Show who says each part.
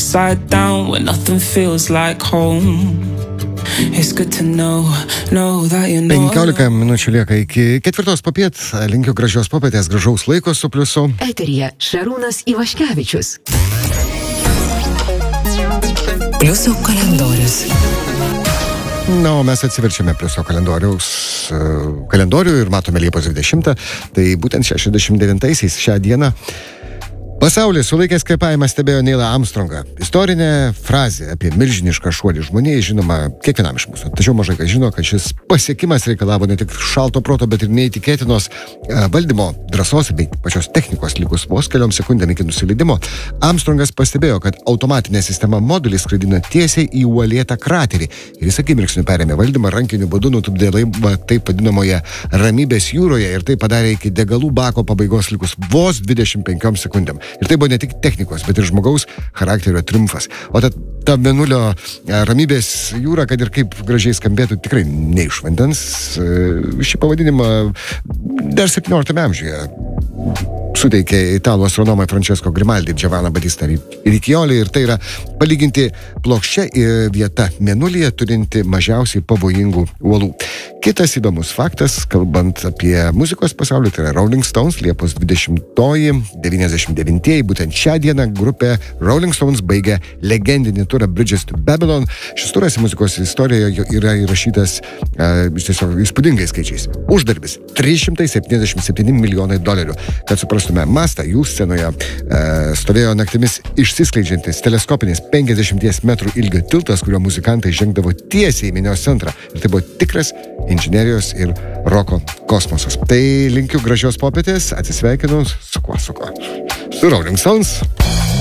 Speaker 1: upside down when nothing feels like home. It's good to know that you know.
Speaker 2: 15 minučių lieka iki 4 popiet. Linkiu gražios popietės, gražaus laiko su pliusu.
Speaker 3: Eteryje Šarūnas Ivaškevičius.
Speaker 4: Pliuso kalendorius.
Speaker 2: Na, o mes atsiverčiame pliuso kalendorių ir matome Liepos 20. Tai būtent 69-aisiais šią dieną pasaulis sulaikęs kvėpavimą stebėjo Neilą Armstrongą. Istorinė frazė apie milžinišką šuolį žmonijai žinoma kiekvienam iš mūsų. Tačiau mažai kas žino, kad šis pasiekimas reikalavo ne tik šalto proto, bet ir neįtikėtinos valdymo drąsos bei pačios technikos likus vos keliom sekundėm iki nusileidimo. Armstrongas pastebėjo, kad automatinė sistema modulį skraidina tiesiai į uolėtą kraterį ir jis akimirksniu perėmė valdymą rankiniu būdu, nutupdė laivą taip vadinamoje ramybės jūroje ir tai padarė iki degalų bako pabaigos likus vos 25 sekundėm. Ir tai buvo ne tik technikos, bet ir žmogaus charakterio triumfas. O ta Mėnulio ramybės jūra, kad ir kaip gražiai skambėtų, tikrai ne iš vandens. Šį pavadinimą dar 17 amžiuje suteikė italų astronomai Francesco Grimaldi ir Giovanna Battista Riccioli, ir tai yra palyginti plokščia vieta Mėnulyje turinti mažiausiai pavojingų uolų. Kitas įdomus faktas, kalbant apie muzikos pasaulį, tai yra Rolling Stones, Liepos 20-oji, 99-ieji, būtent šią dieną grupė Rolling Stones baigė legendinį turą Bridges to Babylon. Šis turas muzikos istorijoje yra įrašytas tiesiog įspūdingais skaičiais. Uždarbis $377 milijonai. Kad suprastume mastą, jų scenoje stovėjo naktimis išsiskleidžiantis teleskopinis 50 metrų ilgio tiltas, kurio muzikantai žengdavo tiesiai į minios centrą. Ir tai buvo tikras inžinerijos ir roko kosmosas. Tai linkiu gražios popietės, atsisveikinu su kuo? Su Rolling Stones.